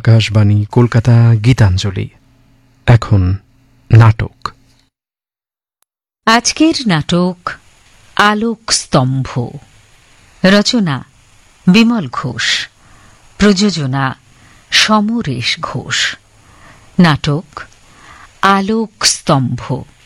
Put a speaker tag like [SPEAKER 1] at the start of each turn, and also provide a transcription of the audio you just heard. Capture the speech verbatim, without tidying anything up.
[SPEAKER 1] আকাশবাণী কলকাতা গীতাঞ্জলি। এখন নাটক।
[SPEAKER 2] আজকের নাটক আলোক স্তম্ভ। রচনা বিমল ঘোষ, প্রযোজনা সমরেশ ঘোষ। নাটক আলোক স্তম্ভ।